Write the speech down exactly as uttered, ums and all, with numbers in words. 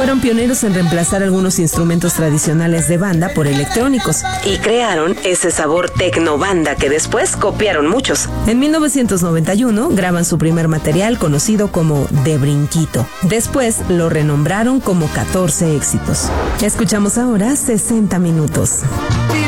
Fueron pioneros en reemplazar algunos instrumentos tradicionales de banda por electrónicos y crearon ese sabor tecnobanda que después copiaron muchos. En mil novecientos noventa y uno graban su primer material conocido como De Brinquito. Después lo renombraron como catorce éxitos. Escuchamos ahora sesenta minutos.